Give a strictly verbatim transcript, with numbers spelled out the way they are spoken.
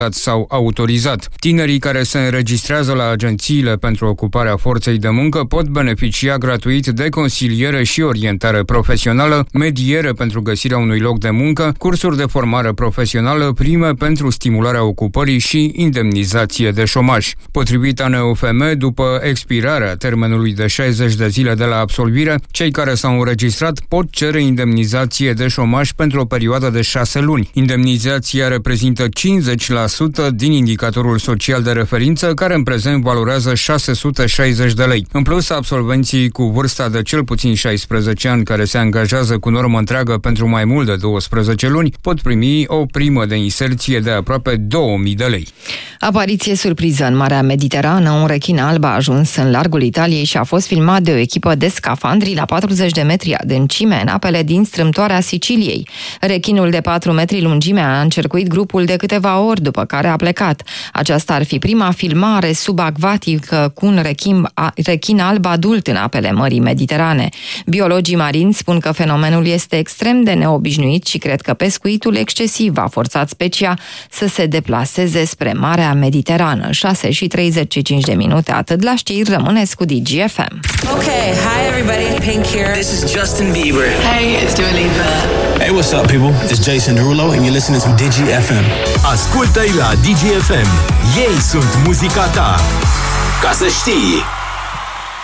sau autorizat. Tinerii care se înregistrează la agențiile pentru ocuparea forței de muncă pot beneficia gratuit de consiliere și orientare profesională, mediere pentru găsirea unui loc de muncă, cursuri de formare profesională, prime pentru stimularea ocupării și indemnizație de șomaj. Potrivit A N U F M, după expirarea termenului de șaizeci de zile de la absolvire, cei care s-au înregistrat pot cere indemnizație de șomaj pentru o perioadă de șase luni. Indemnizația reprezintă cincizeci la sută din indicatorul social de referință, care în prezent valorează șase sute șaizeci de lei. În plus, absolvenții cu vârsta de cel puțin șaisprezece ani care se angajează cu normă întreagă pentru mai mult de douăsprezece luni pot primi o primă de inserție de aproape două mii de lei. Apariție surpriză în Marea Mediterană. Un rechin alb a ajuns în largul Italiei și a fost filmat de o echipă de scafandri la patruzeci de metri adâncime în apele din strâmtoarea Siciliei. Rechinul de patru metri lungime a încercuit grupul de câteva ori, după care a plecat. Aceasta ar fi prima filmare subacvatică cu un rechin, rechin alb adult în apele Mării Mediterane. Biologii marini spun că fenomenul este extrem de neobișnuit și cred că pescuitul excesiv a forțat specia să se deplaseze spre Marea Mediterană. șase și treizeci și cinci de minute, atât la știri, rămâneți cu D G F M. Okay, hi everybody, Pink here. This is Justin Bieber. Hey, it's Dua Lipa. Hey, what's up people? It's Jason Derulo and you're listening to D G F M. Ascultă-i la D G F M. Ei sunt muzica ta. Ca să știi.